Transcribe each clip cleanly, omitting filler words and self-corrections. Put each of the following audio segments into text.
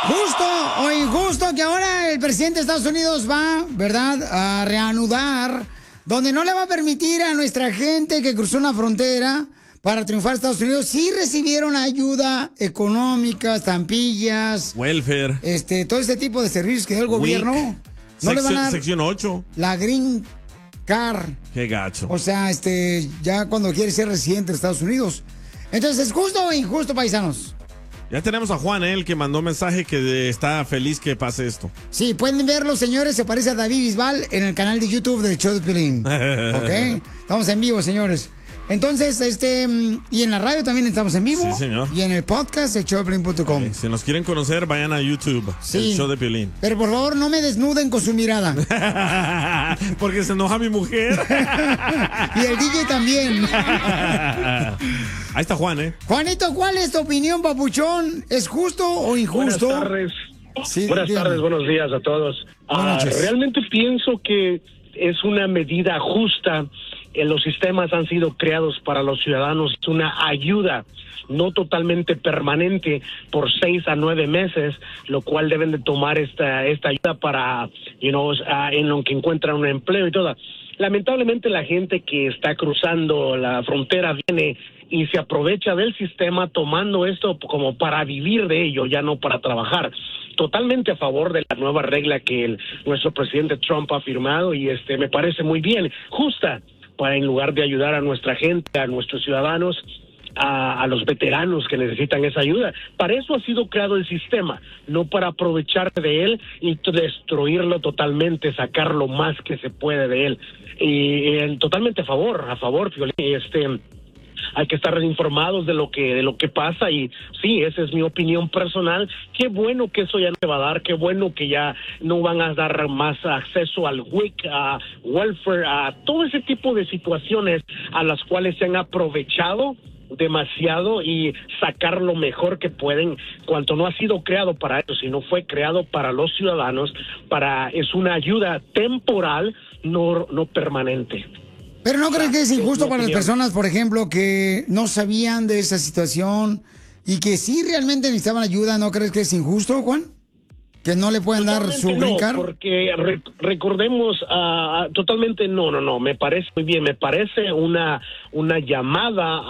Justo o injusto que ahora el presidente de Estados Unidos va, ¿verdad?, a reanudar, donde no le va a permitir a nuestra gente que cruzó una frontera para triunfar en Estados Unidos. Sí recibieron ayuda económica, estampillas, welfare, todo este tipo de servicios que da el gobierno. No le van a dar sección 8. la Green Card. Qué gacho. O sea, ya cuando quiere ser residente de Estados Unidos. Entonces, ¿es justo o injusto, paisanos? Ya tenemos a Juan, el que mandó mensaje que está feliz que pase esto. Sí, pueden verlo, señores. Se parece a David Bisbal en el canal de YouTube del show de Piolín. ¿Ok? Estamos en vivo, señores. Entonces, y en la radio también estamos en vivo. Sí, señor. Y en el podcast, elshowdepiolín.com. Si nos quieren conocer, vayan a YouTube, sí. El Show de Piolín. Pero por favor, no me desnuden con su mirada. Porque se enoja mi mujer. Y el DJ también. Ahí está Juan, Juanito, ¿cuál es tu opinión, papuchón? ¿Es justo o injusto? Buenas tardes. Sí, buenas tardes, buenos días a todos. Realmente pienso que es una medida justa. Los sistemas han sido creados para los ciudadanos. Es una ayuda no totalmente permanente por 6 a 9 meses, lo cual deben de tomar esta ayuda para, en lo que encuentran un empleo y todo. Lamentablemente la gente que está cruzando la frontera viene y se aprovecha del sistema tomando esto como para vivir de ello, ya no para trabajar. Totalmente a favor de la nueva regla que nuestro presidente Trump ha firmado y me parece muy bien, justa, para en lugar de ayudar a nuestra gente, a nuestros ciudadanos, a los veteranos que necesitan esa ayuda. Para eso ha sido creado el sistema, no para aprovechar de él y destruirlo totalmente, sacar lo más que se puede de él. Y totalmente a favor, Piolín, hay que estar informados de lo que pasa y sí, esa es mi opinión personal. Qué bueno que eso ya no se va a dar, qué bueno que ya no van a dar más acceso al WIC, a welfare, a todo ese tipo de situaciones a las cuales se han aprovechado demasiado y sacar lo mejor que pueden, cuanto no ha sido creado para eso, sino fue creado para los ciudadanos, es una ayuda temporal, no permanente. Pero ¿no crees que es injusto para las personas, por ejemplo, que no sabían de esa situación y que sí realmente necesitaban ayuda? ¿No crees que es injusto, Juan? ¿Que no le pueden dar su green card? No, porque recordemos, totalmente no, me parece muy bien, me parece una llamada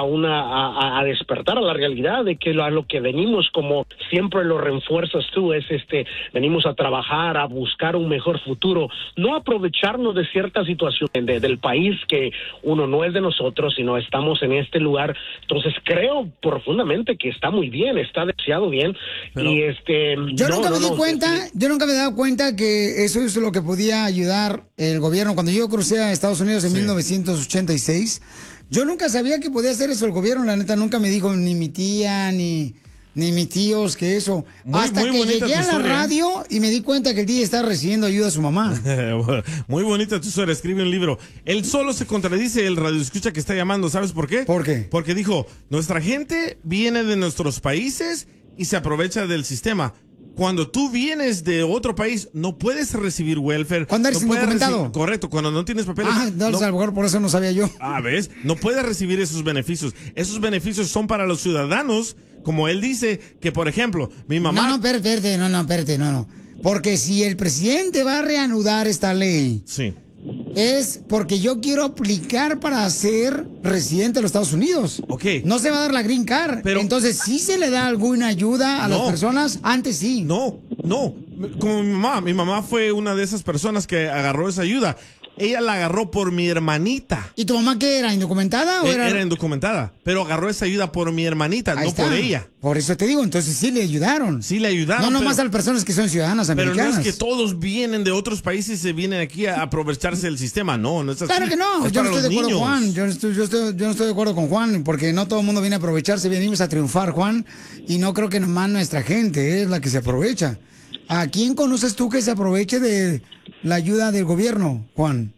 a despertar a la realidad de que a lo que venimos, como siempre lo refuerzas tú, es venimos a trabajar, a buscar un mejor futuro, no aprovecharnos de ciertas situaciones del país que uno no es de nosotros, sino estamos en este lugar. Entonces creo profundamente que está muy bien, está deseado bien. Pero, y yo nunca me he dado cuenta que eso es lo que podía ayudar el gobierno. Cuando yo crucé a Estados Unidos en 1986, yo nunca sabía que podía hacer eso el gobierno. La neta, nunca me dijo ni mi tía, ni mis tíos que eso. Hasta que llegué a la radio y me di cuenta que el día está recibiendo ayuda a su mamá. Muy bonita tu historia, escribe un libro. Él solo se contradice el radioescucha que está llamando. ¿Sabes por qué? ¿Por qué? Porque dijo, nuestra gente viene de nuestros países y se aprovecha del sistema. Cuando tú vienes de otro país, no puedes recibir welfare. ¿Cuándo eres indocumentado? Correcto, cuando no tienes papeles. A lo mejor por eso no sabía yo. ¿Ves? No puedes recibir esos beneficios. Esos beneficios son para los ciudadanos, como él dice, que por ejemplo, mi mamá... No, espérate. Porque si el presidente va a reanudar esta ley... Sí. Es porque yo quiero aplicar para ser residente de los Estados Unidos. Ok. No se va a dar la green card. Pero entonces, ¿sí se le da alguna ayuda a las personas? Antes sí. No. Como mi mamá fue una de esas personas que agarró esa ayuda. Ella la agarró por mi hermanita. ¿Y tu mamá qué era? ¿Indocumentada o era? Era indocumentada, pero agarró esa ayuda por mi hermanita, no por ella. Por eso te digo, entonces sí le ayudaron. Sí le ayudaron. No nomás a las personas que son ciudadanas americanas. Pero no es que todos vienen de otros países y se vienen aquí a aprovecharse del sistema, no es así. Claro que no, yo no estoy de acuerdo con Juan. Yo no estoy de acuerdo con Juan, porque no todo el mundo viene a aprovecharse, venimos a triunfar, Juan, y no creo que nomás nuestra gente es la que se aprovecha. ¿A quién conoces tú que se aproveche de la ayuda del gobierno, Juan?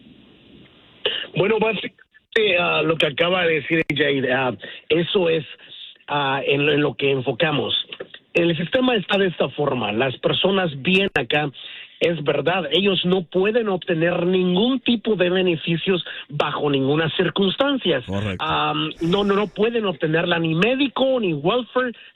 Bueno, básicamente lo que acaba de decir ella, eso es en lo que enfocamos. El sistema está de esta forma. Las personas vienen acá, es verdad, ellos no pueden obtener ningún tipo de beneficios bajo ninguna circunstancia. No pueden obtenerla ni médico, ni welfare,